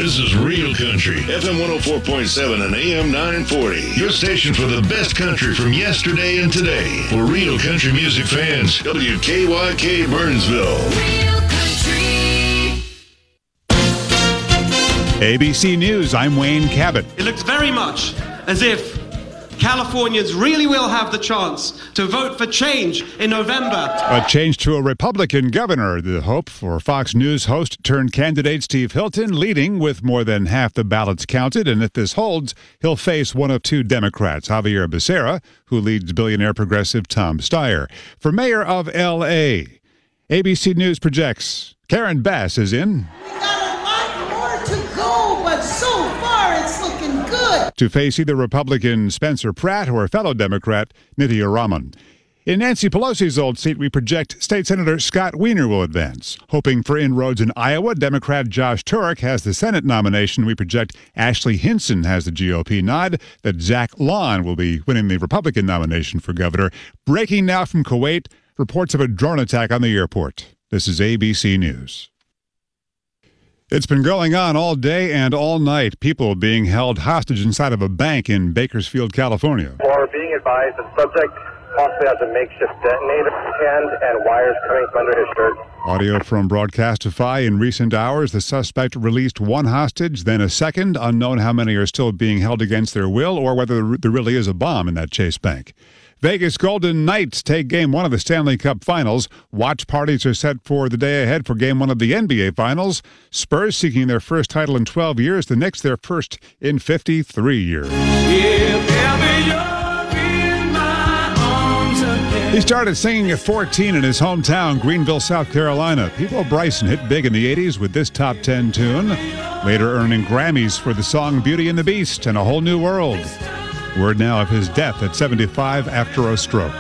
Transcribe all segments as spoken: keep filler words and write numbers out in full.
This is Real Country, F M one oh four point seven and A M nine forty. Your station for the best country from yesterday and today. For real country music fans, W K Y K Burnsville. Real Country. A B C News, I'm Wayne Cabot. It looks very much as if Californians really will have the chance to vote for change in November. A change to a Republican governor. The hope for Fox News host turned candidate Steve Hilton leading with more than half the ballots counted. And if this holds, he'll face one of two Democrats, Javier Becerra, who leads billionaire progressive Tom Steyer. For mayor of L A, A B C News projects Karen Bass is in. We got a lot more to go, but so far it's looking good. To face either Republican Spencer Pratt or fellow Democrat Nithya Raman. In Nancy Pelosi's old seat, we project State Senator Scott Wiener will advance. Hoping for inroads in Iowa, Democrat Josh Turek has the Senate nomination. We project Ashley Hinson has the G O P nod, that Zach Lawn will be winning the Republican nomination for governor. Breaking now from Kuwait, reports of a drone attack on the airport. This is A B C News. It's been going on all day and all night. People being held hostage inside of a bank in Bakersfield, California. Or being advised the subject possibly has a makeshift detonator hand and wires coming from under his shirt. Audio from Broadcastify. In recent hours, the suspect released one hostage, then a second. Unknown how many are still being held against their will or whether there really is a bomb in that Chase Bank. Vegas Golden Knights take Game one of the Stanley Cup Finals. Watch parties are set for the day ahead for Game one of the N B A Finals. Spurs seeking their first title in twelve years. The Knicks their first in fifty-three years. He started singing at fourteen in his hometown, Greenville, South Carolina. People Bryson hit big in the eighties with this top ten tune, later earning Grammys for the song Beauty and the Beast and A Whole New World. Word now of his death at seventy-five after a stroke.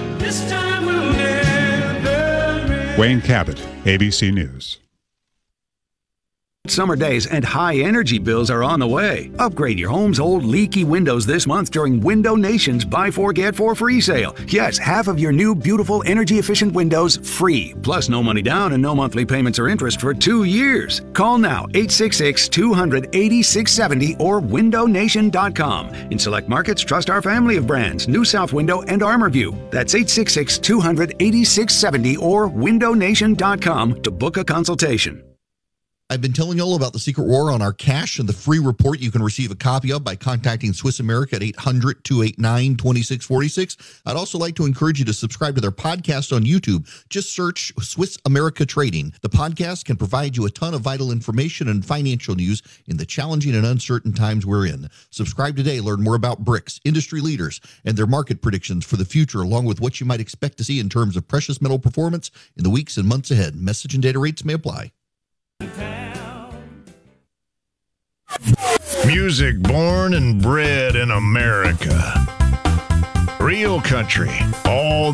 Wayne Cabot, A B C News. Summer days and high energy bills are on the way. Upgrade your home's old leaky windows this month during Window Nation's Buy Four Get Four free sale. Yes, half of your new beautiful energy efficient windows free. Plus no money down and no monthly payments or interest for two years. Call now eight six six, two hundred, eighty-six seventy or window nation dot com. In select markets, trust our family of brands, New South Window and ArmorView. That's eight six six, two hundred, eighty-six seventy or window nation dot com to book a consultation. I've been telling you all about the Secret War on our cash and the free report you can receive a copy of by contacting Swiss America at eight hundred, two eight nine, two six four six. I'd also like to encourage you to subscribe to their podcast on YouTube. Just search Swiss America Trading. The podcast can provide you a ton of vital information and financial news in the challenging and uncertain times we're in. Subscribe today. Learn more about BRICS, industry leaders, and their market predictions for the future, along with what you might expect to see in terms of precious metal performance in the weeks and months ahead. Message and data rates may apply. Music born and bred in America. Real country, all